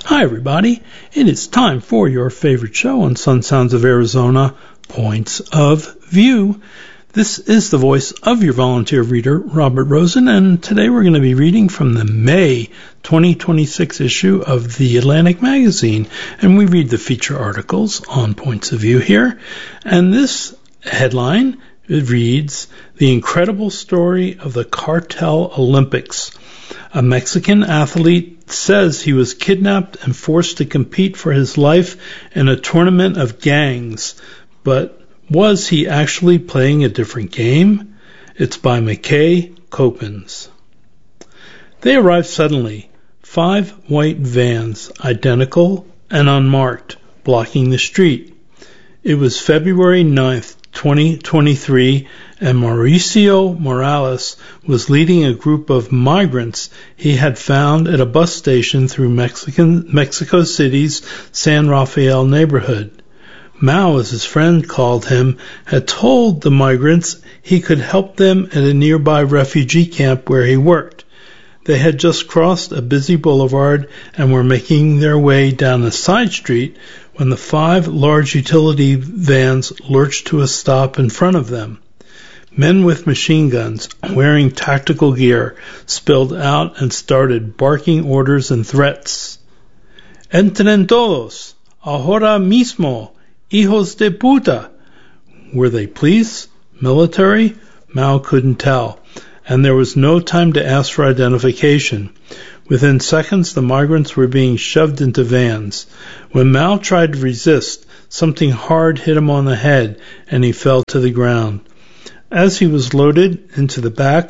Hi, everybody. It is time for your favorite show on Sun Sounds of Arizona, Points of View. This is the voice of your volunteer reader, Robert Rosen, and today we're going to be reading from the May 2026 issue of The Atlantic Magazine, and we read the feature articles on Points of View here. And this headline, it reads, The Incredible Story of the Cartel Olympics. A Mexican athlete says he was kidnapped and forced to compete for his life in a tournament of gangs. But was he actually playing a different game? It's by McKay Copens. They arrived suddenly. 5 white vans, identical and unmarked, blocking the street. It was February 9th, 2023, and Mauricio Morales was leading a group of migrants he had found at a bus station through Mexico City's San Rafael neighborhood. Mao, as his friend called him, had told the migrants he could help them at a nearby refugee camp where he worked. They had just crossed a busy boulevard and were making their way down a side street when the 5 large utility vans lurched to a stop in front of them. Men with machine guns, wearing tactical gear, spilled out and started barking orders and threats. Entren todos, ahora mismo, hijos de puta. Were they police? Military? Mao couldn't tell, and there was no time to ask for identification. Within seconds, the migrants were being shoved into vans. When Mao tried to resist, something hard hit him on the head, and he fell to the ground. As he was loaded into the back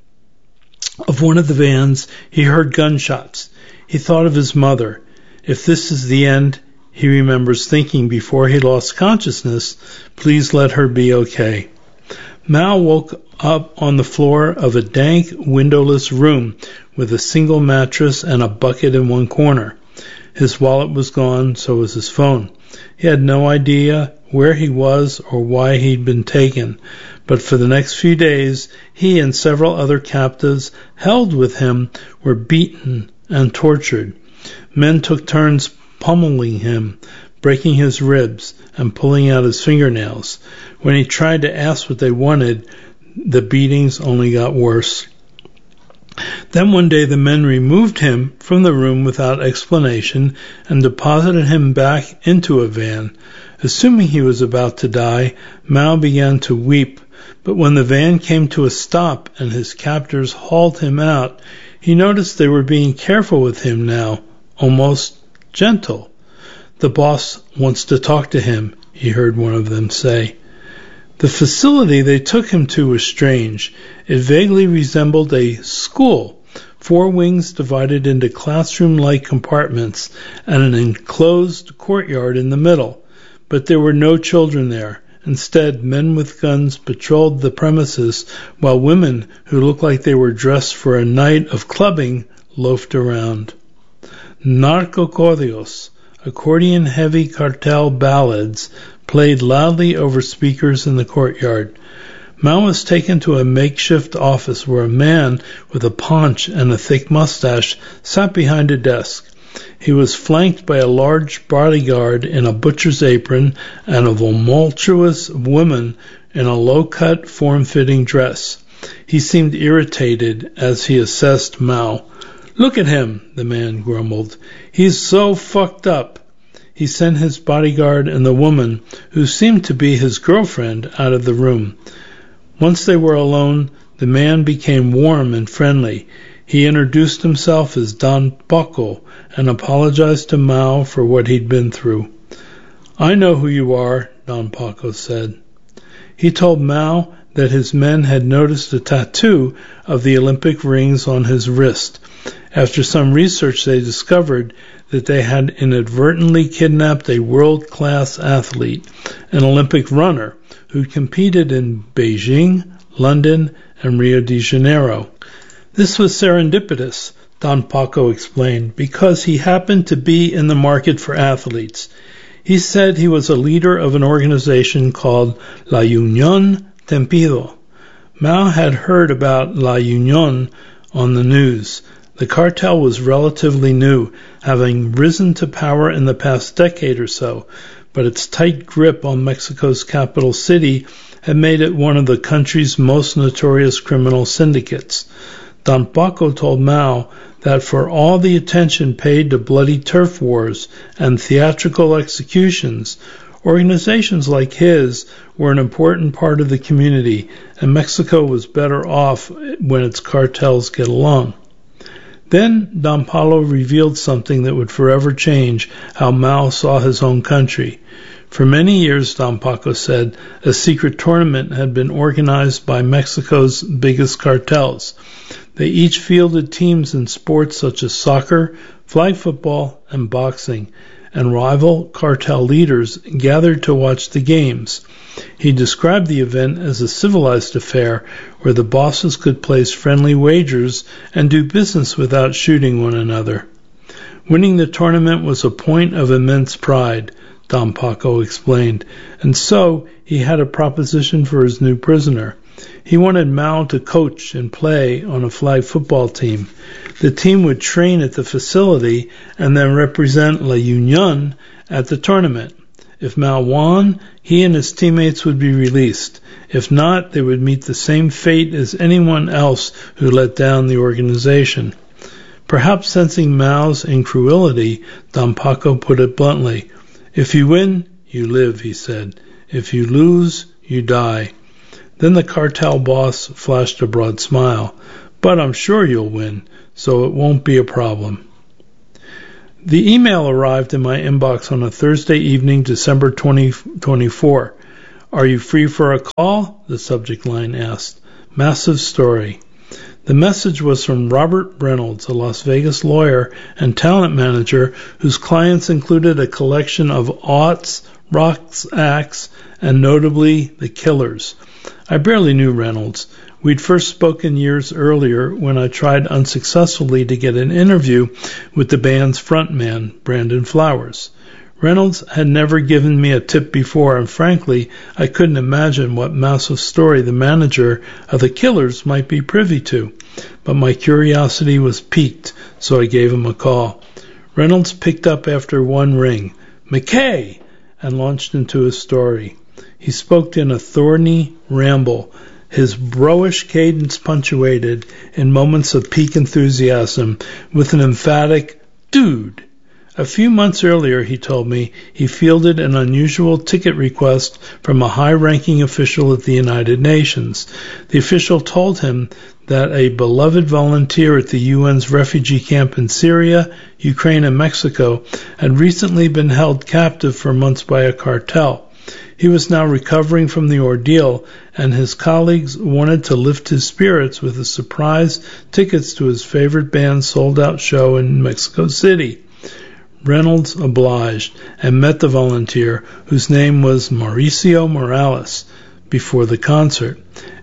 of one of the vans, he heard gunshots. He thought of his mother. If this is the end, he remembers thinking before he lost consciousness, please let her be okay. Mao woke up on the floor of a dank, windowless room with a single mattress and a bucket in one corner. His wallet was gone, so was his phone. He had no idea where he was or why he'd been taken, but for the next few days, he and several other captives held with him were beaten and tortured. Men took turns pummeling him, breaking his ribs, and pulling out his fingernails. When he tried to ask what they wanted, the beatings only got worse. Then one day the men removed him from the room without explanation and deposited him back into a van. Assuming he was about to die, Mao began to weep, but when the van came to a stop and his captors hauled him out, he noticed they were being careful with him now, almost gentle. The boss wants to talk to him, he heard one of them say. The facility they took him to was strange. It vaguely resembled a school, 4 wings divided into classroom-like compartments and an enclosed courtyard in the middle. But there were no children there. Instead, men with guns patrolled the premises, while women who looked like they were dressed for a night of clubbing loafed around. Narcocordios, accordion-heavy cartel ballads, played loudly over speakers in the courtyard. Mao was taken to a makeshift office where a man with a paunch and a thick mustache sat behind a desk. He was flanked by a large bodyguard in a butcher's apron and a voluptuous woman in a low-cut, form-fitting dress. He seemed irritated as he assessed Mao. "Look at him," the man grumbled. "He's so fucked up." He sent his bodyguard and the woman, who seemed to be his girlfriend, out of the room. Once they were alone, the man became warm and friendly. He introduced himself as Don Paco and apologized to Mao for what he'd been through. "I know who you are," Don Paco said. He told Mao that his men had noticed a tattoo of the Olympic rings on his wrist. After some research, they discovered that they had inadvertently kidnapped a world-class athlete, an Olympic runner, who competed in Beijing, London, and Rio de Janeiro. This was serendipitous, Don Paco explained, because he happened to be in the market for athletes. He said he was a leader of an organization called La Unión Tempido. Mao had heard about La Unión on the news. The cartel was relatively new, having risen to power in the past decade or so, but its tight grip on Mexico's capital city had made it one of the country's most notorious criminal syndicates. Don Paco told Mao that for all the attention paid to bloody turf wars and theatrical executions, organizations like his were an important part of the community, and Mexico was better off when its cartels get along. Then Don Paulo revealed something that would forever change how Mao saw his own country. For many years, Don Paco said, a secret tournament had been organized by Mexico's biggest cartels. They each fielded teams in sports such as soccer, flag football, and boxing, and rival cartel leaders gathered to watch the games. He described the event as a civilized affair where the bosses could place friendly wagers and do business without shooting one another. Winning the tournament was a point of immense pride, Don Paco explained, and so he had a proposition for his new prisoner. He wanted Mao to coach and play on a flag football team. The team would train at the facility and then represent La Union at the tournament. If Mao won, he and his teammates would be released. If not, they would meet the same fate as anyone else who let down the organization. Perhaps sensing Mao's incredulity, Don Paco put it bluntly. If you win, you live, he said. If you lose, you die. Then the cartel boss flashed a broad smile. But I'm sure you'll win, so it won't be a problem. The email arrived in my inbox on a Thursday evening, December 2024. Are you free for a call? The subject line asked. Massive story. The message was from Robert Reynolds, a Las Vegas lawyer and talent manager whose clients included a collection of aughts, rock acts, and notably the Killers. I barely knew Reynolds. We'd first spoken years earlier when I tried unsuccessfully to get an interview with the band's frontman, Brandon Flowers. Reynolds had never given me a tip before, and frankly, I couldn't imagine what massive story the manager of the Killers might be privy to. But my curiosity was piqued, so I gave him a call. Reynolds picked up after one ring, McKay, and launched into his story. He spoke in a thorny ramble, his bro-ish cadence punctuated in moments of peak enthusiasm with an emphatic, dude. A few months earlier, he told me, he fielded an unusual ticket request from a high-ranking official at the United Nations. The official told him that a beloved volunteer at the UN's refugee camp in Syria, Ukraine, and Mexico had recently been held captive for months by a cartel. He was now recovering from the ordeal, and his colleagues wanted to lift his spirits with a surprise tickets to his favorite band's sold-out show in Mexico City. Reynolds obliged and met the volunteer, whose name was Mauricio Morales, before the concert.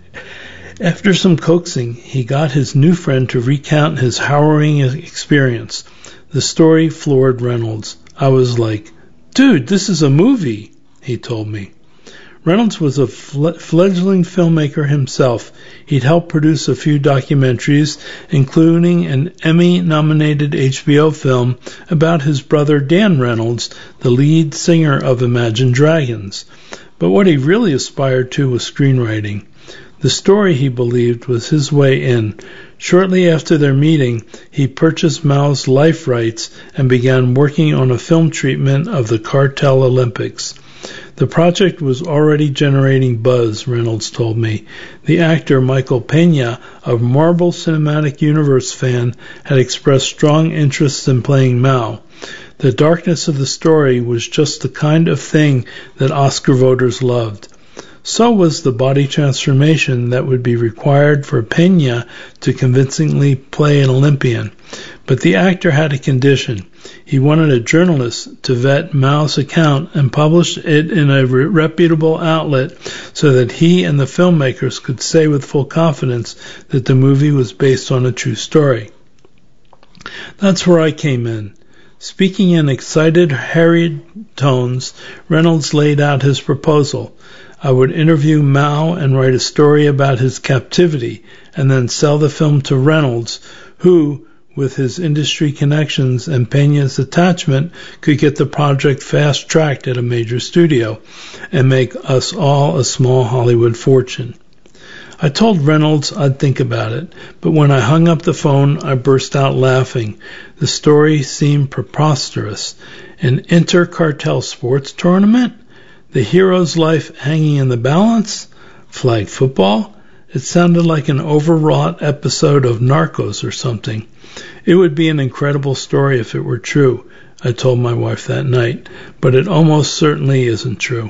After some coaxing, he got his new friend to recount his harrowing experience. The story floored Reynolds. I was like, dude, this is a movie, he told me. Reynolds was a fledgling filmmaker himself. He'd helped produce a few documentaries, including an Emmy-nominated HBO film about his brother Dan Reynolds, the lead singer of Imagine Dragons. But what he really aspired to was screenwriting. The story, he believed, was his way in. Shortly after their meeting, he purchased Mao's life rights and began working on a film treatment of the Cartel Olympics. The project was already generating buzz, Reynolds told me. The actor Michael Peña, a Marvel Cinematic Universe fan, had expressed strong interest in playing Mao. The darkness of the story was just the kind of thing that Oscar voters loved. So was the body transformation that would be required for Peña to convincingly play an Olympian. But the actor had a condition. He wanted a journalist to vet Mao's account and publish it in a reputable outlet so that he and the filmmakers could say with full confidence that the movie was based on a true story. That's where I came in. Speaking in excited, harried tones, Reynolds laid out his proposal. I would interview Mao and write a story about his captivity, and then sell the film to Reynolds, who, with his industry connections and Peña's attachment, could get the project fast-tracked at a major studio and make us all a small Hollywood fortune. I told Reynolds I'd think about it, but when I hung up the phone, I burst out laughing. The story seemed preposterous. An inter-cartel sports tournament? The hero's life hanging in the balance? Flag football? It sounded like an overwrought episode of Narcos or something. It would be an incredible story if it were true, I told my wife that night, but it almost certainly isn't true.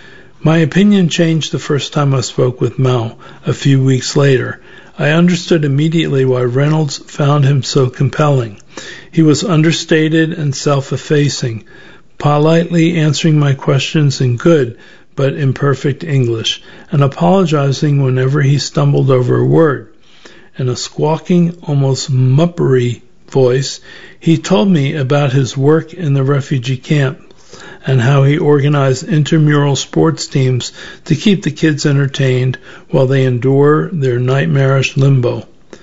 My opinion changed the first time I spoke with Mao a few weeks later. I understood immediately why Reynolds found him so compelling. He was understated and self-effacing, politely answering my questions in good but imperfect English, and apologizing whenever he stumbled over a word. In a squawking, almost muppery voice, he told me about his work in the refugee camp and how he organized intramural sports teams to keep the kids entertained while they endure their nightmarish limbo.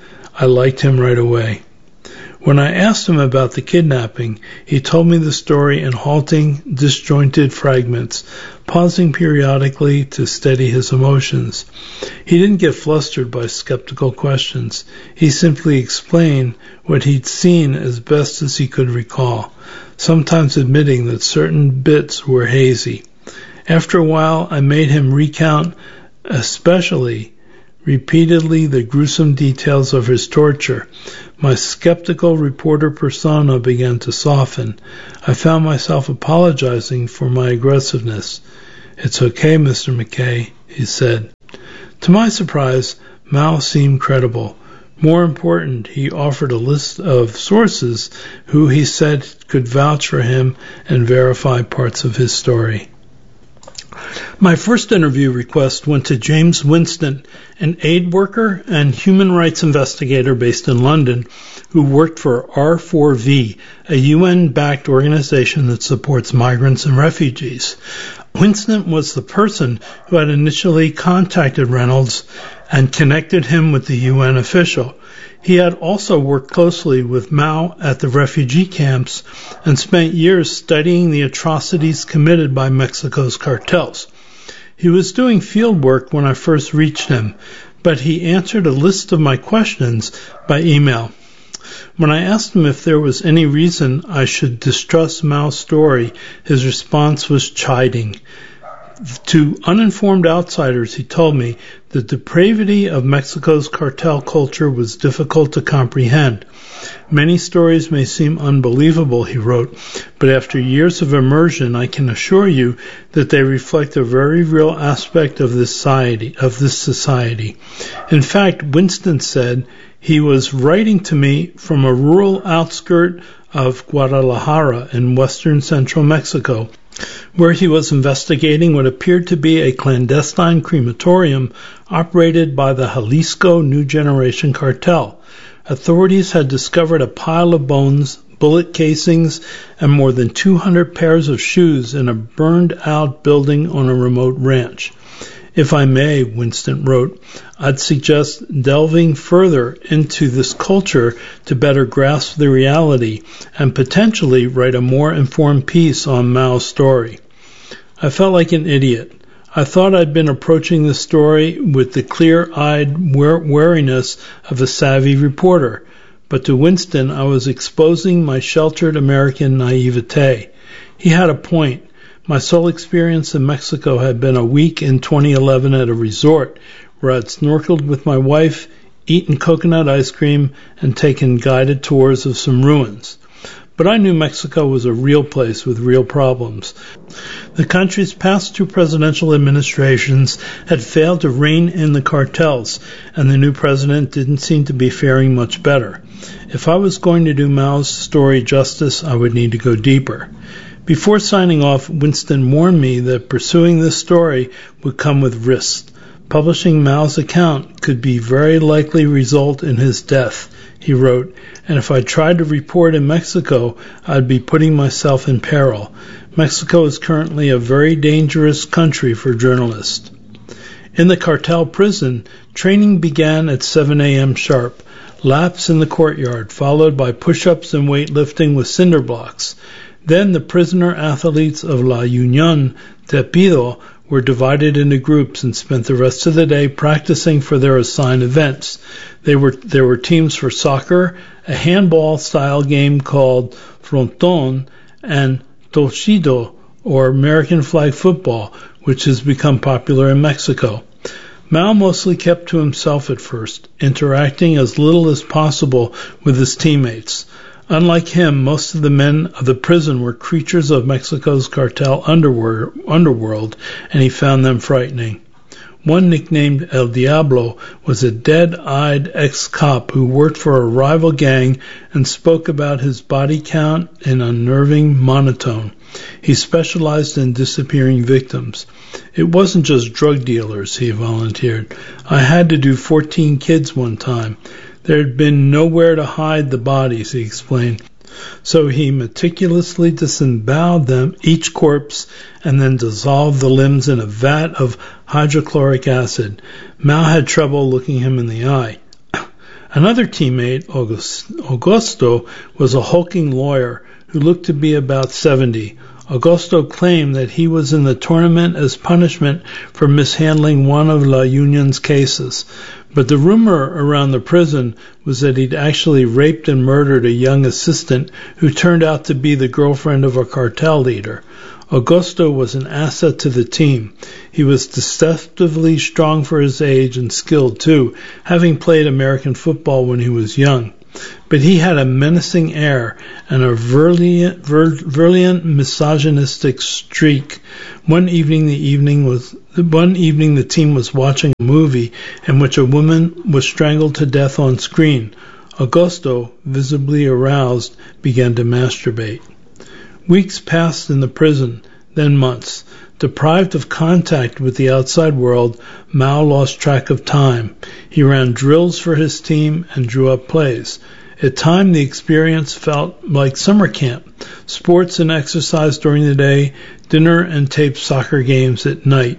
I liked him right away. When I asked him about the kidnapping, he told me the story in halting, disjointed fragments, pausing periodically to steady his emotions. He didn't get flustered by skeptical questions. He simply explained what he'd seen as best as he could recall, sometimes admitting that certain bits were hazy. After a while, I made him recount, especially repeatedly, the gruesome details of his torture. My skeptical reporter persona began to soften. I found myself apologizing for my aggressiveness. "It's okay, Mr. McKay," he said. To my surprise, Mao seemed credible. More important, he offered a list of sources who he said could vouch for him and verify parts of his story. My first interview request went to James Winston, an aid worker and human rights investigator based in London, who worked for R4V, a UN-backed organization that supports migrants and refugees. Winston was the person who had initially contacted Reynolds and connected him with the UN official. He had also worked closely with Mao at the refugee camps and spent years studying the atrocities committed by Mexico's cartels. He was doing field work when I first reached him, but he answered a list of my questions by email. When I asked him if there was any reason I should distrust Mao's story, his response was chiding. To uninformed outsiders, he told me the depravity of Mexico's cartel culture was difficult to comprehend. Many stories may seem unbelievable, he wrote, but after years of immersion, I can assure you that they reflect a very real aspect of this society. In fact, Winston said he was writing to me from a rural outskirt of Guadalajara in western central Mexico, where he was investigating what appeared to be a clandestine crematorium operated by the Jalisco New Generation Cartel. Authorities had discovered a pile of bones, bullet casings, and more than 200 pairs of shoes in a burned-out building on a remote ranch. If I may, Winston wrote, I'd suggest delving further into this culture to better grasp the reality and potentially write a more informed piece on Mao's story. I felt like an idiot. I thought I'd been approaching the story with the clear-eyed wariness of a savvy reporter, but to Winston I was exposing my sheltered American naivete. He had a point. My sole experience in Mexico had been a week in 2011 at a resort where I'd snorkeled with my wife, eaten coconut ice cream, and taken guided tours of some ruins. But I knew Mexico was a real place with real problems. The country's past two presidential administrations had failed to rein in the cartels, and the new president didn't seem to be faring much better. If I was going to do Mao's story justice, I would need to go deeper. Before signing off, Winston warned me that pursuing this story would come with risks. Publishing Mao's account could be very likely result in his death, he wrote, and if I tried to report in Mexico, I'd be putting myself in peril. Mexico is currently a very dangerous country for journalists. In the cartel prison, training began at 7 a.m. sharp. laps in the courtyard, followed by push-ups and weightlifting with cinder blocks. Then the prisoner athletes of La Unión de Pido were divided into groups and spent the rest of the day practicing for their assigned events. There were teams for soccer, a handball-style game called frontón, and torcido, or American flag football, which has become popular in Mexico. Mao mostly kept to himself at first, interacting as little as possible with his teammates. Unlike him, most of the men of the prison were creatures of Mexico's cartel underworld, and he found them frightening. One, nicknamed El Diablo, was a dead-eyed ex-cop who worked for a rival gang and spoke about his body count in unnerving monotone. He specialized in disappearing victims. It wasn't just drug dealers, he volunteered. I had to do 14 kids one time. There had been nowhere to hide the bodies, he explained. So he meticulously disemboweled them, each corpse, and then dissolved the limbs in a vat of hydrochloric acid. Mao had trouble looking him in the eye. Another teammate, Augusto, was a hulking lawyer who looked to be about 70. Augusto claimed that he was in the tournament as punishment for mishandling one of La Union's cases. But the rumor around the prison was that he'd actually raped and murdered a young assistant who turned out to be the girlfriend of a cartel leader. Augusto was an asset to the team. He was deceptively strong for his age and skilled too, having played American football when he was young. But he had a menacing air and a virulent misogynistic streak. One evening the team was watching a movie in which a woman was strangled to death on screen. Augusto, visibly aroused, began to masturbate. Weeks passed in the prison, then months. Deprived of contact with the outside world, Mao lost track of time. He ran drills for his team and drew up plays. At times, the experience felt like summer camp, sports and exercise during the day, dinner and taped soccer games at night.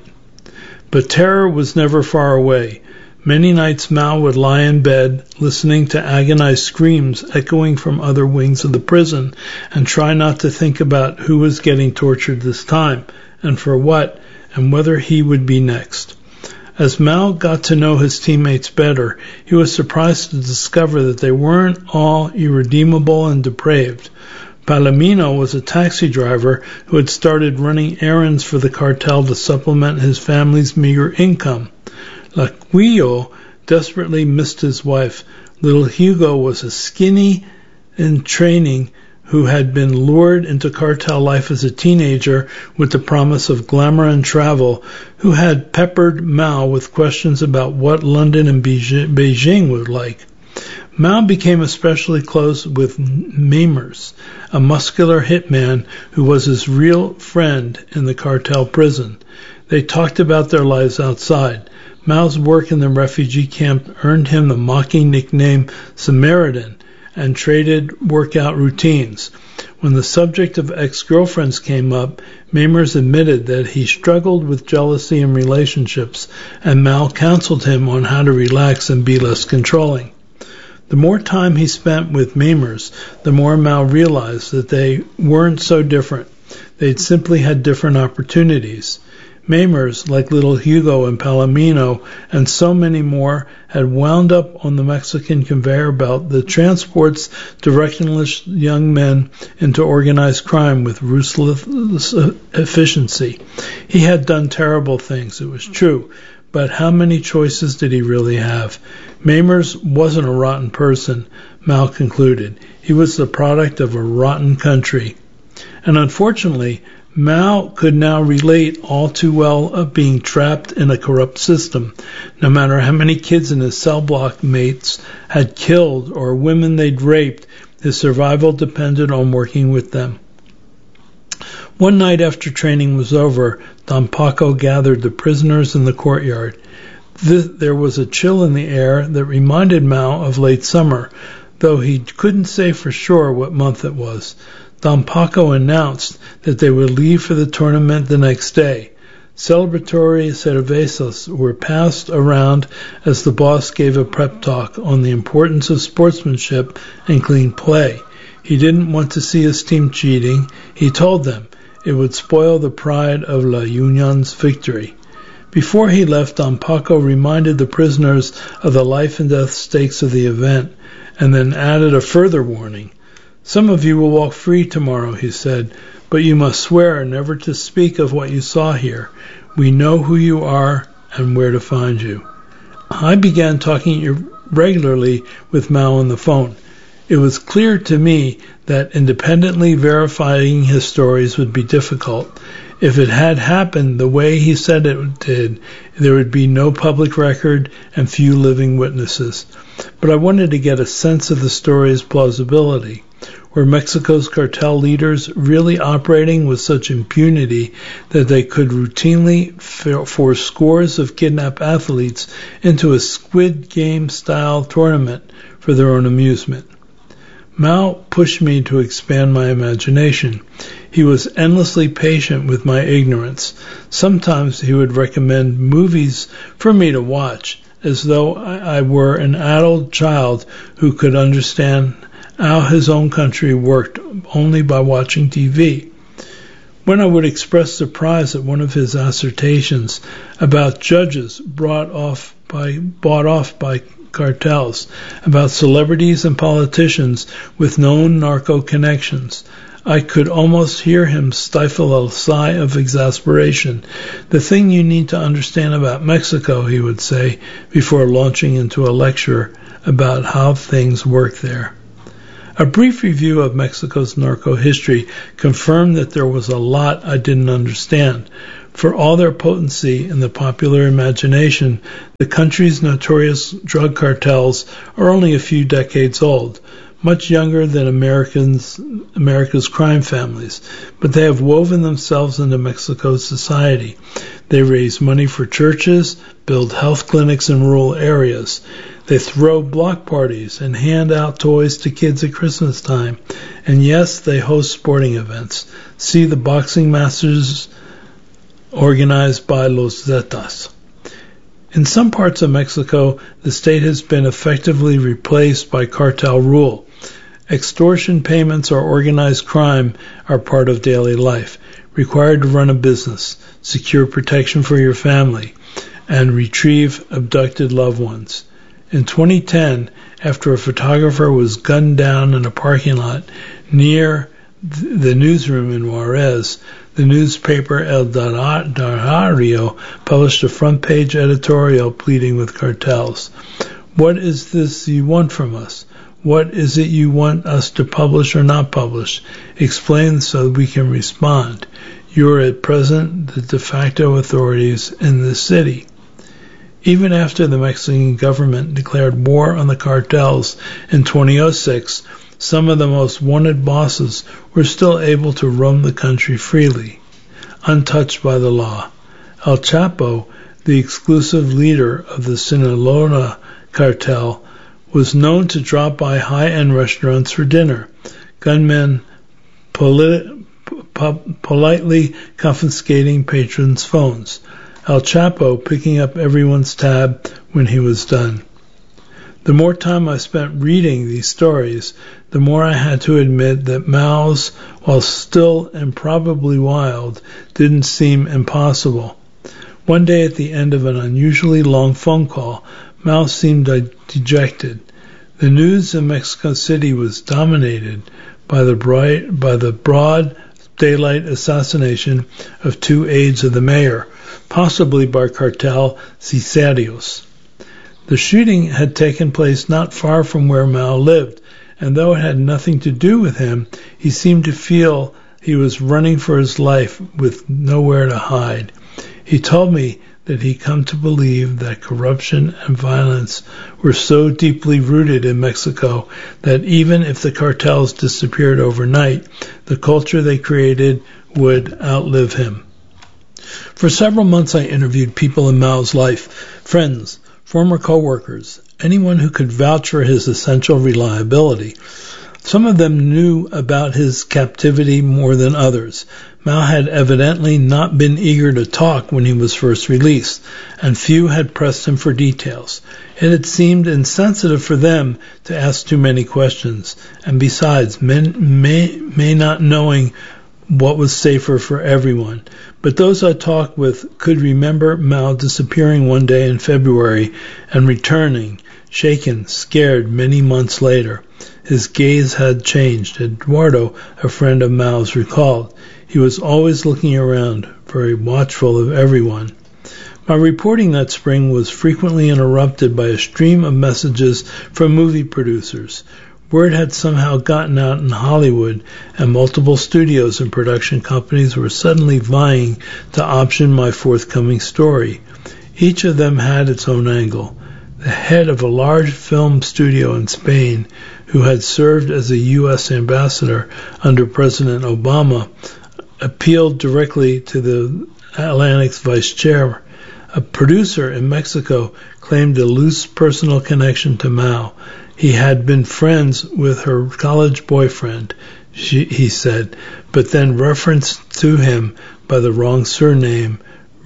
But terror was never far away. Many nights Mao would lie in bed, listening to agonized screams echoing from other wings of the prison, and try not to think about who was getting tortured this time, and for what, and whether he would be next. As Mao got to know his teammates better, he was surprised to discover that they weren't all irredeemable and depraved. Palomino was a taxi driver who had started running errands for the cartel to supplement his family's meager income. Laquillo desperately missed his wife. Little Hugo was a skinny in training who had been lured into cartel life as a teenager with the promise of glamour and travel, who had peppered Mao with questions about what London and Beijing were like. Mao became especially close with Mamers, a muscular hitman who was his real friend in the cartel prison. They talked about their lives outside. Mao's work in the refugee camp earned him the mocking nickname Samaritan, and traded workout routines. When the subject of ex-girlfriends came up, Mamers admitted that he struggled with jealousy in relationships, and Mao counseled him on how to relax and be less controlling. The more time he spent with Mamers, the more Mao realized that they weren't so different. They'd simply had different opportunities. Mamers, like little Hugo and Palomino, and so many more, had wound up on the Mexican conveyor belt that transports directionless young men into organized crime with ruthless efficiency. He had done terrible things, it was true, but how many choices did he really have? Mamers wasn't a rotten person, Mao concluded. He was the product of a rotten country. And unfortunately, Mao could now relate all too well of being trapped in a corrupt system. No matter how many kids in his cell block mates had killed or women they'd raped, his survival depended on working with them. One night after training was over, Don Paco gathered the prisoners in the courtyard. There was a chill in the air that reminded Mao of late summer, though he couldn't say for sure what month it was. Don Paco announced that they would leave for the tournament the next day. Celebratory cervezas were passed around as the boss gave a prep talk on the importance of sportsmanship and clean play. He didn't want to see his team cheating. He told them it would spoil the pride of La Union's victory. Before he left, Don Paco reminded the prisoners of the life and death stakes of the event, and then added a further warning. Some of you will walk free tomorrow, he said, but you must swear never to speak of what you saw here. We know who you are and where to find you. I began talking regularly with Mao on the phone. It was clear to me that independently verifying his stories would be difficult. If it had happened the way he said it did, there would be no public record and few living witnesses. But I wanted to get a sense of the story's plausibility. Were Mexico's cartel leaders really operating with such impunity that they could routinely force scores of kidnapped athletes into a Squid Game-style tournament for their own amusement? Mao pushed me to expand my imagination. He was endlessly patient with my ignorance. Sometimes he would recommend movies for me to watch, as though I were an adult child who could understand how his own country worked only by watching TV. When I would express surprise at one of his assertions about judges bought off by cartels, about celebrities and politicians with known narco connections, I could almost hear him stifle a sigh of exasperation. The thing you need to understand about Mexico, he would say, before launching into a lecture about how things work there. A brief review of Mexico's narco history confirmed that there was a lot I didn't understand. For all their potency in the popular imagination, the country's notorious drug cartels are only a few decades old, much younger than America's crime families, but they have woven themselves into Mexico's society. They raise money for churches, build health clinics in rural areas. They throw block parties and hand out toys to kids at Christmas time. And yes, they host sporting events. See the Boxing Masters organized by Los Zetas. In some parts of Mexico, the state has been effectively replaced by cartel rule. Extortion payments or organized crime are part of daily life, required to run a business, secure protection for your family, and retrieve abducted loved ones. In 2010, after a photographer was gunned down in a parking lot near the newsroom in Juarez, the newspaper El Diario published a front-page editorial pleading with cartels. What is this you want from us? What is it you want us to publish or not publish? Explain so we can respond. You are at present the de facto authorities in this city. Even after the Mexican government declared war on the cartels in 2006, some of the most wanted bosses were still able to roam the country freely, untouched by the law. El Chapo, the exclusive leader of the Sinaloa cartel, was known to drop by high-end restaurants for dinner. Gunmen politely confiscating patrons' phones. El Chapo picking up everyone's tab when he was done. The more time I spent reading these stories, the more I had to admit that Mao's, while still and probably wild, didn't seem impossible. One day at the end of an unusually long phone call, Mao seemed dejected. The news in Mexico City was dominated by the broad daylight assassination of 2 aides of the mayor, possibly by cartel sicarios. The shooting had taken place not far from where Mao lived, and though it had nothing to do with him, he seemed to feel he was running for his life with nowhere to hide. He told me that he'd come to believe that corruption and violence were so deeply rooted in Mexico that even if the cartels disappeared overnight, the culture they created would outlive him. For several months I interviewed people in Mao's life, friends, former co-workers, anyone who could vouch for his essential reliability. Some of them knew about his captivity more than others. Mao had evidently not been eager to talk when he was first released, and few had pressed him for details. It had seemed insensitive for them to ask too many questions, and besides, men may not knowing what was safer for everyone. But those I talked with could remember Mao disappearing one day in February and returning, shaken, scared, many months later. His gaze had changed. Eduardo, a friend of Mao's, recalled. He was always looking around, very watchful of everyone. My reporting that spring was frequently interrupted by a stream of messages from movie producers. Word had somehow gotten out in Hollywood, and multiple studios and production companies were suddenly vying to option my forthcoming story. Each of them had its own angle. The head of a large film studio in Spain, who had served as a U.S. ambassador under President Obama, appealed directly to the Atlantic's vice chair. A producer in Mexico claimed a loose personal connection to Mao. He had been friends with her college boyfriend, he said, but then referenced to him by the wrong surname,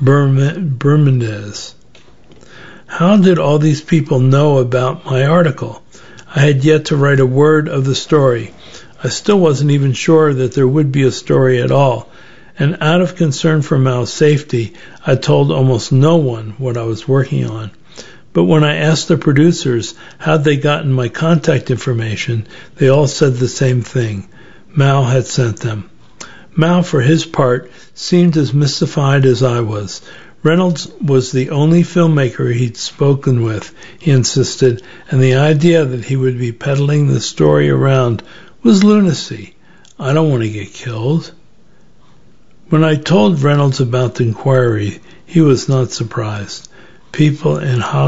Bermudez. How did all these people know about my article? I had yet to write a word of the story. I still wasn't even sure that there would be a story at all, and out of concern for Mao's safety, I told almost no one what I was working on. But when I asked the producers how they gotten my contact information, they all said the same thing. Mao had sent them. Mao, for his part, seemed as mystified as I was. Reynolds was the only filmmaker he'd spoken with, he insisted, and the idea that he would be peddling the story around was lunacy. I don't want to get killed. When I told Reynolds about the inquiry, he was not surprised. People in Hollywood